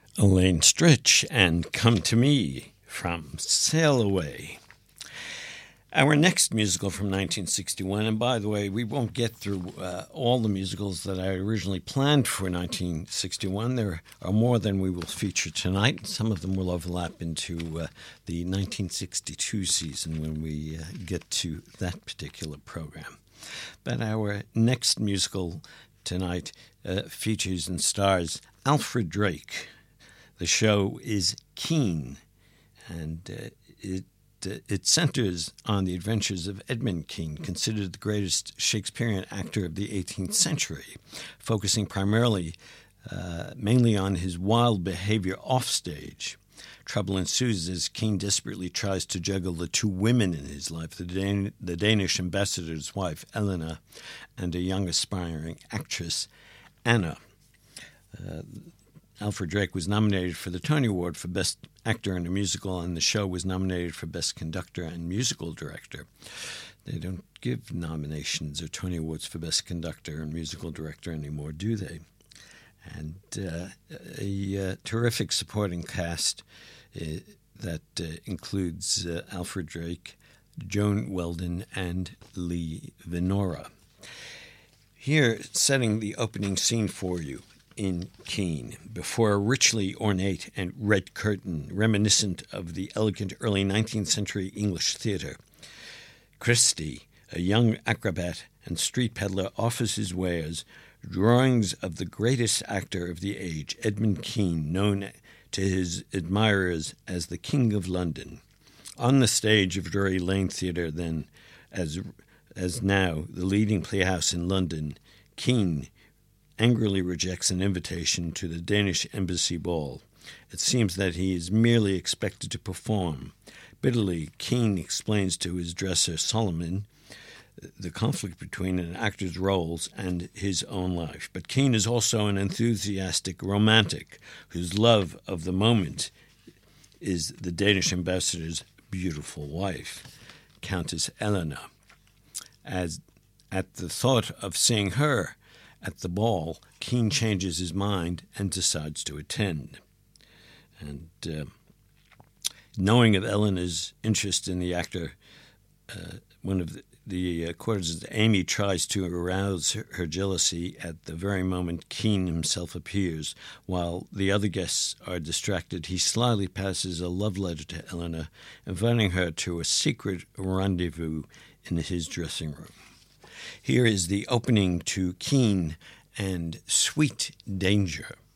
Elaine Stritch and Come to Me from Sail Away. Our next musical from 1961, and by the way, we won't get through all the musicals that I originally planned for 1961. There are more than we will feature tonight. Some of them will overlap into the 1962 season when we get to that particular program. But our next musical tonight features and stars Alfred Drake. The show is Kean, and it centers on the adventures of Edmund Kean, considered the greatest Shakespearean actor of the 18th century, focusing mainly on his wild behavior offstage. Trouble ensues as Kean desperately tries to juggle the two women in his life, the Danish ambassador's wife, Elena, and a young aspiring actress, Anna. Alfred Drake was nominated for the Tony Award for Best Actor in a Musical, and the show was nominated for Best Conductor and Musical Director. They don't give nominations or Tony Awards for Best Conductor and Musical Director anymore, do they? And a terrific supporting cast that includes Alfred Drake, Joan Weldon, and Lee Venora. Here, setting the opening scene for you, in Kean, before a richly ornate and red curtain reminiscent of the elegant early 19th century English theater, Christie, a young acrobat and street peddler, offers his wares, drawings of the greatest actor of the age, Edmund Kean, known to his admirers as the King of London. On the stage of Drury Lane Theatre, then, as now the leading playhouse in London, Kean angrily rejects an invitation to the Danish embassy ball. It seems that he is merely expected to perform. Bitterly, Kean explains to his dresser, Solomon, the conflict between an actor's roles and his own life. But Kean is also an enthusiastic romantic whose love of the moment is the Danish ambassador's beautiful wife, Countess Elena. As at the thought of seeing her at the ball, Kean changes his mind and decides to attend. And knowing of Elena's interest in the actor, one of the courtesans, Amy, tries to arouse her jealousy at the very moment Kean himself appears. While the other guests are distracted, he slyly passes a love letter to Elena, inviting her to a secret rendezvous in his dressing room. Here is the opening to Kean and Sweet Danger.